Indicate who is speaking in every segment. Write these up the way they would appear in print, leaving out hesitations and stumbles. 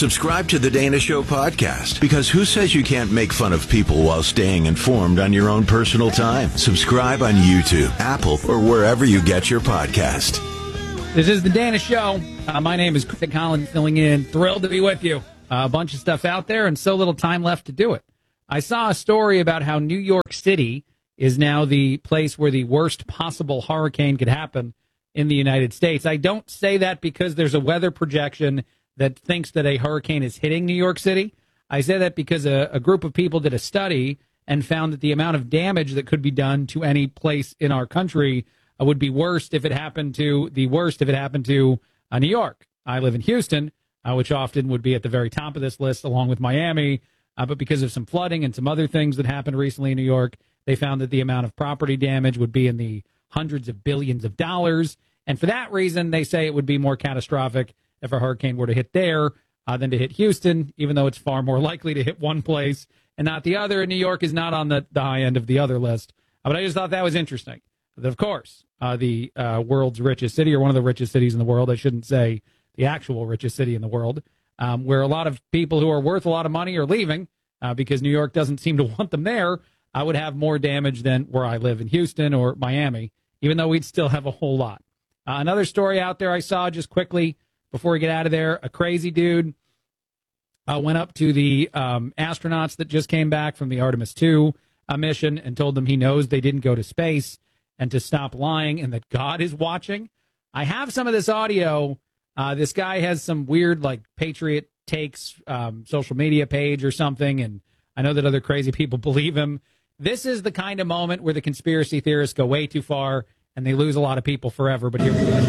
Speaker 1: Subscribe to The Dana Show podcast, because who says you can't make fun of people while staying informed on your own personal time? Subscribe on YouTube, Apple, or wherever you get your podcast.
Speaker 2: This is The Dana Show. My name is Craig Collins, filling in. Thrilled to be with you. A bunch of stuff out there and so little time left to do it. I saw a story about how New York City is now the place where the worst possible hurricane could happen in the United States. I don't say that because there's a weather projection that thinks that a hurricane is hitting New York City. I say that because a group of people did a study and found that the amount of damage that could be done to any place in our country would be worst if it happened to New York. I live in Houston, which often would be at the very top of this list, along with Miami. But because of some flooding and some other things that happened recently in New York, they found that the amount of property damage would be in the hundreds of billions of dollars. And for that reason, they say it would be more catastrophic if a hurricane were to hit there than to hit Houston, even though it's far more likely to hit one place and not the other. And New York is not on the high end of the other list. But I just thought that was interesting. But of course, the world's richest city, or one of the richest cities in the world, I shouldn't say the actual richest city in the world, where a lot of people who are worth a lot of money are leaving because New York doesn't seem to want them there, I would have more damage than where I live in Houston or Miami, even though we'd still have a whole lot. Another story out there I saw just quickly before we get out of there, a crazy dude went up to the astronauts that just came back from the Artemis II mission and told them he knows they didn't go to space and to stop lying and that God is watching. I have some of this audio. This guy has some weird, like, Patriot Takes social media page or something, and I know that other crazy people believe him. This is the kind of moment where the conspiracy theorists go way too far and they lose a lot of people forever. But here we go.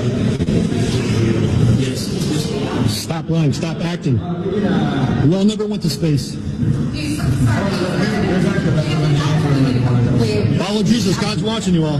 Speaker 3: Stop lying. Stop acting. We all never went to space. Follow Jesus. God's watching you all.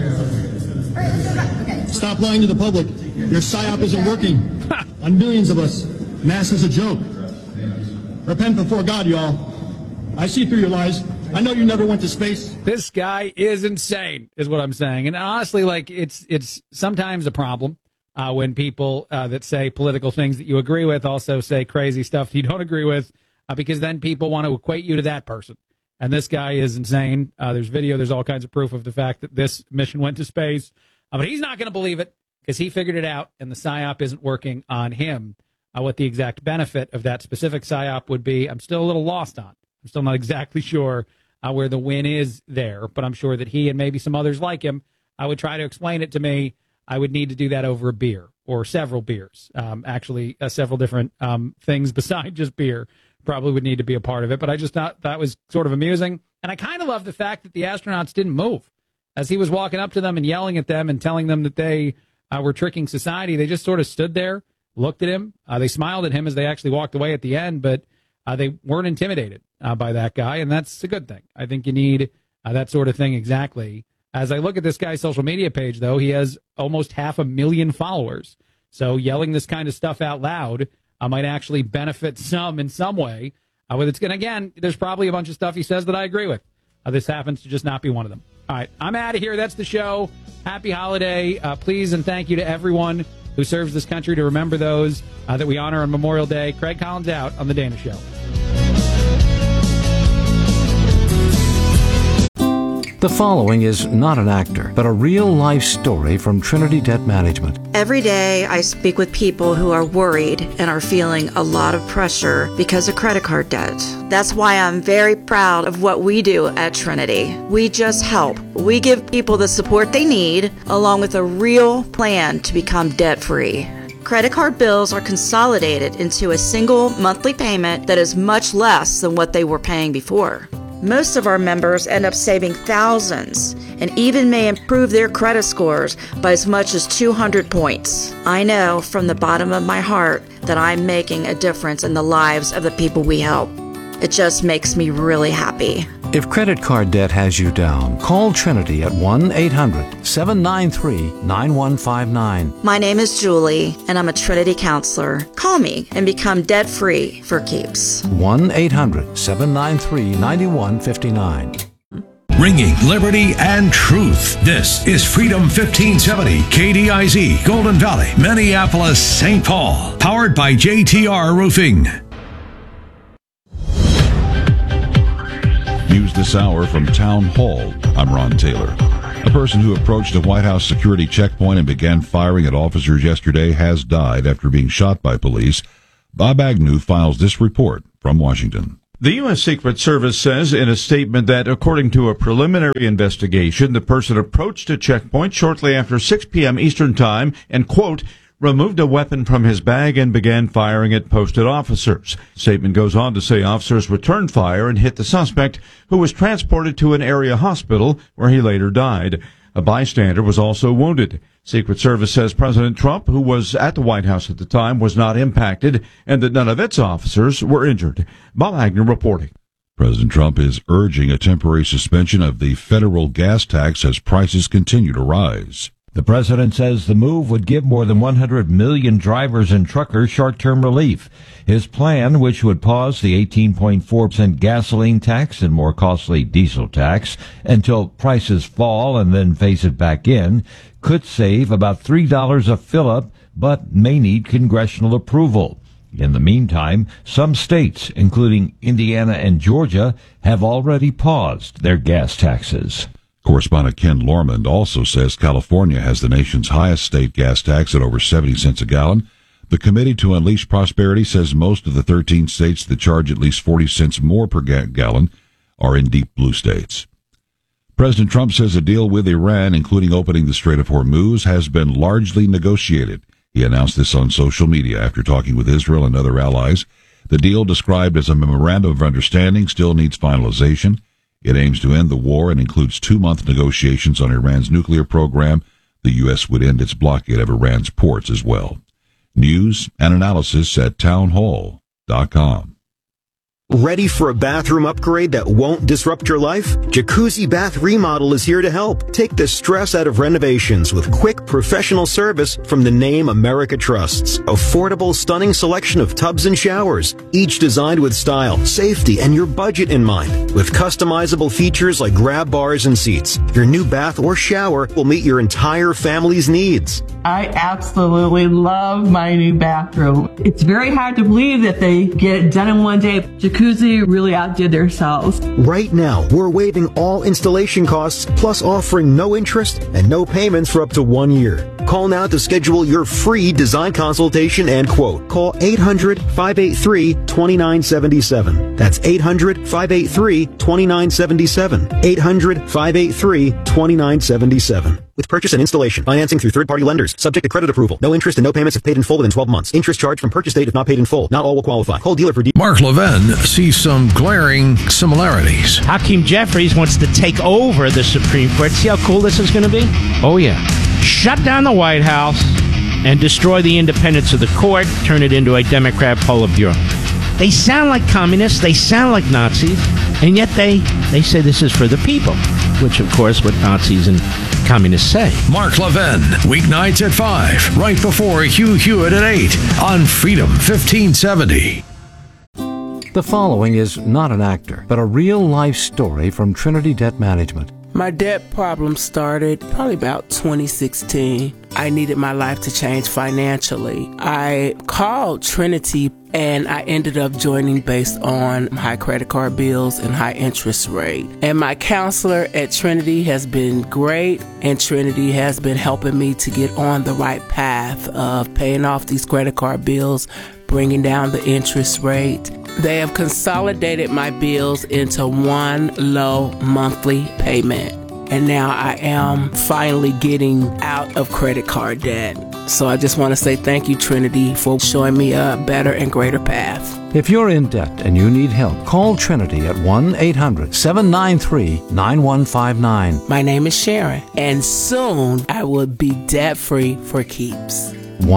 Speaker 3: Stop lying to the public. Your PSYOP isn't working on millions of us. Mass is a joke. Repent before God, y'all. I see through your lies. I know you never went to space.
Speaker 2: This guy is insane, is what I'm saying. And honestly, like, it's sometimes a problem when people that say political things that you agree with also say crazy stuff that you don't agree with, because then people want to equate you to that person. And this guy is insane. There's video. There's all kinds of proof of the fact that this mission went to space. But he's not going to believe it because he figured it out, and the PSYOP isn't working on him. What the exact benefit of that specific PSYOP would be, I'm still a little lost on. I'm still not exactly sure where the win is there, but I'm sure that he and maybe some others like him would try to explain it to me. I would need to do that over a beer or several beers. Actually, several different things besides just beer probably would need to be a part of it. But I just thought that was sort of amusing. And I kind of love the fact that the astronauts didn't move. As he was walking up to them and yelling at them and telling them that they were tricking society, they just sort of stood there, looked at him. They smiled at him as they actually walked away at the end, but they weren't intimidated by that guy, and that's a good thing. I think you need that sort of thing exactly. As I look at this guy's social media page, though, he has almost 500,000 followers. So yelling this kind of stuff out loud might actually benefit some in some way. With it's gonna, again, there's probably a bunch of stuff he says that I agree with. This happens to just not be one of them. All right, I'm out of here. That's the show. Happy holiday. Please and thank you to everyone who serves this country, to remember those that we honor on Memorial Day. Craig Collins out on The Dana Show.
Speaker 4: The following is not an actor, but a real-life story from Trinity Debt Management.
Speaker 5: Every day, I speak with people who are worried and are feeling a lot of pressure because of credit card debt. That's why I'm very proud of what we do at Trinity. We just help. We give people the support they need, along with a real plan to become debt-free. Credit card bills are consolidated into a single monthly payment that is much less than what they were paying before. Most of our members end up saving thousands and even may improve their credit scores by as much as 200 points. I know from the bottom of my heart that I'm making a difference in the lives of the people we help. It just makes me really happy.
Speaker 4: If credit card debt has you down, call Trinity at 1-800-793-9159.
Speaker 5: My name is Julie, and I'm a Trinity counselor. Call me and become debt-free for keeps.
Speaker 4: 1-800-793-9159.
Speaker 6: Ringing liberty and truth. This is Freedom 1570, KDIZ, Golden Valley, Minneapolis, St. Paul. Powered by JTR Roofing.
Speaker 7: News this hour from Town Hall. I'm Ron Taylor. A person who approached a White House security checkpoint and began firing at officers yesterday has died after being shot by police. Bob Agnew files this report from Washington.
Speaker 8: The U.S. Secret Service says in a statement that, according to a preliminary investigation, the person approached a checkpoint shortly after 6 p.m. Eastern Time and, quote, removed a weapon from his bag and began firing at posted officers. Statement goes on to say officers returned fire and hit the suspect, who was transported to an area hospital where he later died. A bystander was also wounded. Secret Service says President Trump, who was at the White House at the time, was not impacted and that none of its officers were injured. Bob Agnew reporting.
Speaker 7: President Trump is urging a temporary suspension of the federal gas tax as prices continue to rise.
Speaker 9: The president says the move would give more than 100 million drivers and truckers short-term relief. His plan, which would pause the 18.4% gasoline tax and more costly diesel tax until prices fall and then phase it back in, could save about $3 a fill-up, but may need congressional approval. In the meantime, some states, including Indiana and Georgia, have already paused their gas taxes.
Speaker 7: Correspondent Ken Lormand also says California has the nation's highest state gas tax at over 70 cents a gallon. The Committee to Unleash Prosperity says most of the 13 states that charge at least 40 cents more per gallon are in deep blue states. President Trump says a deal with Iran, including opening the Strait of Hormuz, has been largely negotiated. He announced this on social media after talking with Israel and other allies. The deal, described as a memorandum of understanding, still needs finalization. It aims to end the war and includes 2-month negotiations on Iran's nuclear program. The U.S. would end its blockade of Iran's ports as well. News and analysis at townhall.com.
Speaker 10: Ready for a bathroom upgrade that won't disrupt your life? Jacuzzi Bath Remodel is here to help. Take the stress out of renovations with quick, professional service from the name America trusts. Affordable, stunning selection of tubs and showers, each designed with style, safety, and your budget in mind. With customizable features like grab bars and seats, your new bath or shower will meet your entire family's needs.
Speaker 11: I absolutely love my new bathroom. It's very hard to believe that they get it done in one day. Jacuzzi really outdid themselves.
Speaker 10: Right now, we're waiving all installation costs, plus offering no interest and no payments for up to 1 year. Call now to schedule your free design consultation and quote. Call 800-583-2977. That's 800-583-2977. 800-583-2977. With purchase and installation, financing through third-party lenders, subject to credit approval. No interest and no payments if paid in full within 12 months. Interest charged from purchase date if not paid in full. Not all will qualify. Call dealer for
Speaker 6: Mark Levin sees some glaring similarities.
Speaker 12: Hakeem Jeffries wants to take over the Supreme Court. See how cool this is going to be? Oh, yeah. Shut down the White House and destroy the independence of the court, turn it into a Democrat Politburo. They sound like communists, they sound like Nazis, and yet they say this is for the people, which, of course, what Nazis and communists say.
Speaker 6: Mark Levin, weeknights at 5, right before Hugh Hewitt at 8 on Freedom 1570.
Speaker 4: The following is not an actor, but a real-life story from Trinity Debt Management.
Speaker 13: My debt problem started probably about 2016. I needed my life to change financially. I called Trinity and I ended up joining based on high credit card bills and high interest rate. And my counselor at Trinity has been great, and Trinity has been helping me to get on the right path of paying off these credit card bills, bringing down the interest rate. They have consolidated my bills into one low monthly payment. And now I am finally getting out of credit card debt. So I just want to say thank you, Trinity, for showing me a better and greater path.
Speaker 4: If you're in debt and you need help, call Trinity at 1-800-793-9159.
Speaker 13: My name is Sharon, and soon I will be debt-free for keeps.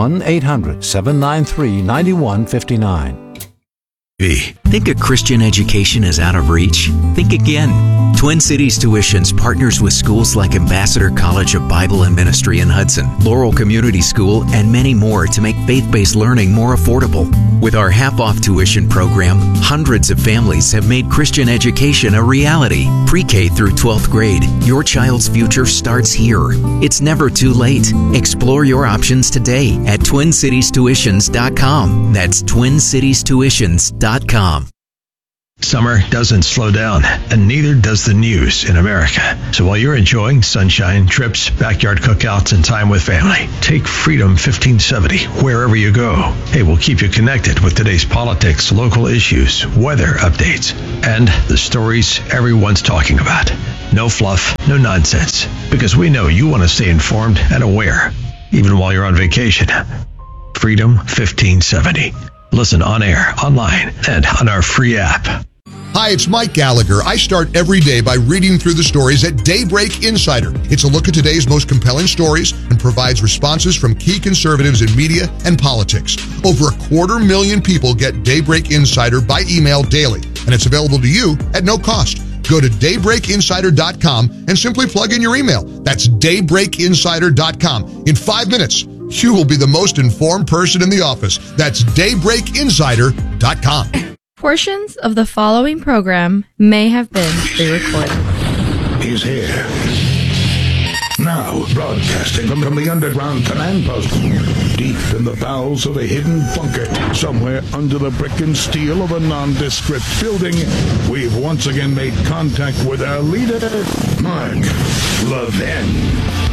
Speaker 4: 1-800-793-9159.
Speaker 14: Think a Christian education is out of reach? Think again. Twin Cities Tuitions partners with schools like Ambassador College of Bible and Ministry in Hudson, Laurel Community School, and many more to make faith-based learning more affordable. With our half-off tuition program, hundreds of families have made Christian education a reality. Pre-K through 12th grade, your child's future starts here. It's never too late. Explore your options today at TwinCitiesTuitions.com. That's TwinCitiesTuitions.com.
Speaker 15: Summer doesn't slow down, and neither does the news in America. So while you're enjoying sunshine, trips, backyard cookouts, and time with family, take Freedom 1570 wherever you go. Hey, we'll keep you connected with today's politics, local issues, weather updates, and the stories everyone's talking about. No fluff, no nonsense, because we know you want to stay informed and aware, even while you're on vacation. Freedom 1570. Listen on air, online, and on our free app.
Speaker 16: Hi, it's Mike Gallagher. I start every day by reading through the stories at Daybreak Insider. It's a look at today's most compelling stories and provides responses from key conservatives in media and politics. Over 250,000 people get Daybreak Insider by email daily, and it's available to you at no cost. Go to daybreakinsider.com and simply plug in your email. That's daybreakinsider.com. In 5 minutes, you will be the most informed person in the office. That's daybreakinsider.com.
Speaker 17: Portions of the following program may have been pre-recorded.
Speaker 18: He's here. Now, broadcasting from the underground command post, deep in the bowels of a hidden bunker, somewhere under the brick and steel of a nondescript building, we've once again made contact with our leader, Mark Levin.